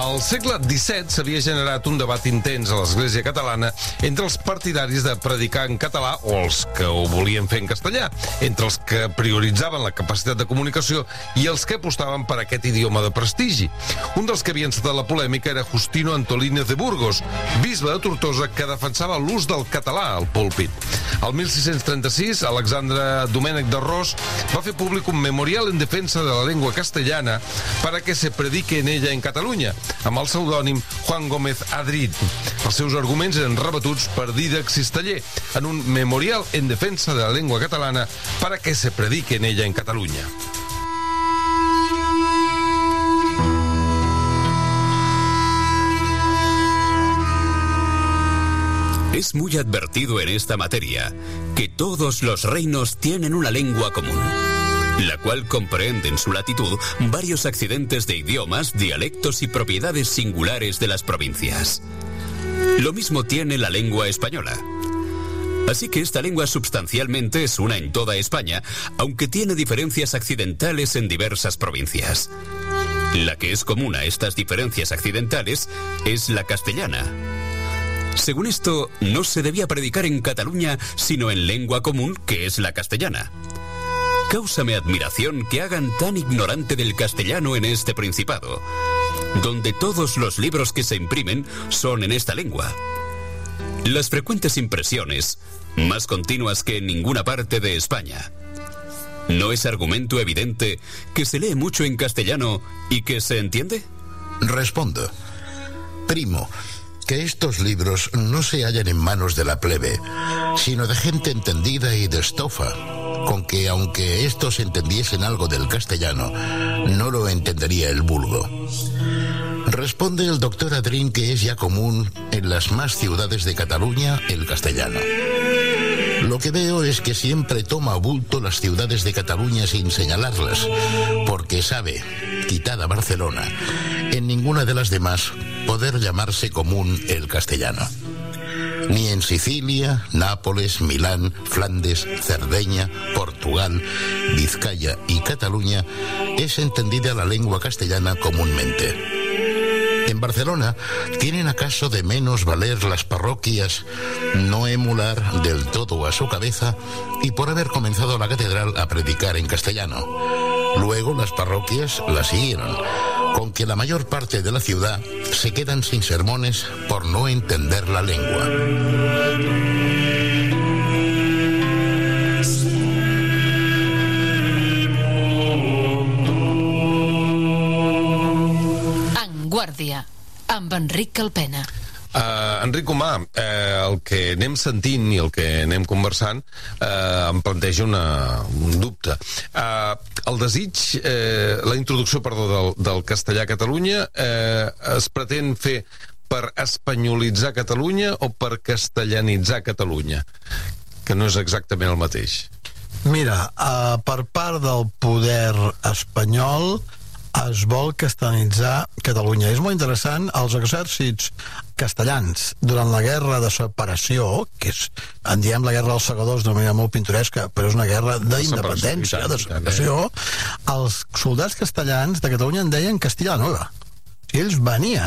Al segle XVII s'havia generat un debat intens a l'Església catalana entre els partidaris de predicar en català o els que ho volien fer en castellà, entre els que prioritzaven la capacitat de comunicació i els que apostaven per aquest idioma de prestigi. Un dels que havia encetat la polèmica era Justino Antolínez de Burgos, bisbe de Tortosa, que defensava l'ús del català al púlpit. El 1636, Alexandre Domènech d'Arròs va fer públic un memorial en defensa de la llengua castellana para que se predique en ella en Catalunya, amb el pseudònim Juan Gómez Adrid. Els seus arguments eren rebatuts per Dídac Cisteller en un memorial en defensa de la llengua catalana para que se predique en ella en Catalunya. Es muy advertido en esta materia que todos los reinos tienen una lengua común, la cual comprende en su latitud varios accidentes de idiomas, dialectos y propiedades singulares de las provincias. Lo mismo tiene la lengua española. Así que esta lengua sustancialmente es una en toda España, aunque tiene diferencias accidentales en diversas provincias. La que es común a estas diferencias accidentales es la castellana. Según esto, no se debía predicar en Cataluña, sino en lengua común, que es la castellana. Cáusame admiración que hagan tan ignorante del castellano en este principado, donde todos los libros que se imprimen son en esta lengua. Las frecuentes impresiones, más continuas que en ninguna parte de España. ¿No es argumento evidente que se lee mucho en castellano y que se entiende? Respondo. Primo, que estos libros no se hallan en manos de la plebe, sino de gente entendida y de estofa, con que aunque estos entendiesen algo del castellano, no lo entendería el vulgo. Responde el doctor Adrín que es ya común en las más ciudades de Cataluña el castellano. Lo que veo es que siempre toma a bulto las ciudades de Cataluña sin señalarlas, porque sabe, quitada Barcelona, en ninguna de las demás poder llamarse común el castellano. Ni en Sicilia, Nápoles, Milán, Flandes, Cerdeña, Portugal, Vizcaya y Cataluña es entendida la lengua castellana comúnmente. En Barcelona tienen acaso de menos valer las parroquias no emular del todo a su cabeza y por haber comenzado la catedral a predicar en castellano. Luego las parroquias la siguieron, con que la mayor parte de la ciudad se quedan sin sermones por no entender la lengua. En Guàrdia, amb Enric Calpena. Enric Humà, el que anem sentint i el que anem conversant em planteja un dubte. El desig, la introducció, del castellà a Catalunya es pretén fer per espanyolitzar Catalunya o per castellanitzar Catalunya? Que no és exactament el mateix. Mira, per part del poder espanyol es vol castellanitzar Catalunya. És molt interessant, els exèrcits castellans durant la guerra de separació, que és, en diem la guerra dels segadors d'una manera molt pintoresca, però és una guerra d'independència, de separació, els soldats castellans de Catalunya en deien Castilla la Nueva. Si ells venien